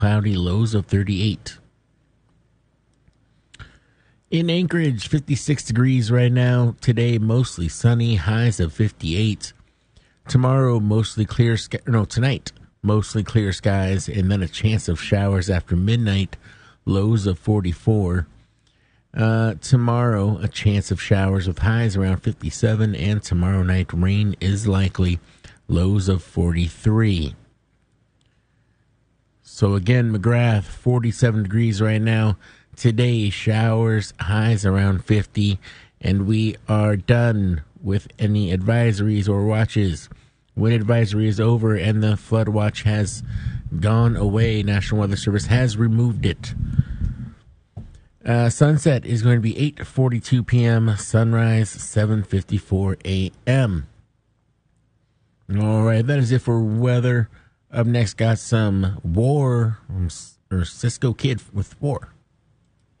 cloudy, lows of 38. In Anchorage, 56 degrees right now. Today, mostly sunny, highs of 58. Tomorrow, mostly clear tonight, mostly clear skies, and then a chance of showers after midnight, lows of 44. Tomorrow, a chance of showers with highs around 57, and tomorrow night, rain is likely, lows of 43. So again, McGrath, 47 degrees right now. Today, showers, highs around 50, and we are done with any advisories or watches. Wind advisory is over, and the flood watch has gone away. National Weather Service has removed it. Sunset is going to be 8:42 p.m., sunrise 7:54 a.m. All right, that is it for weather. Up next, got some War, or Cisco Kid with War.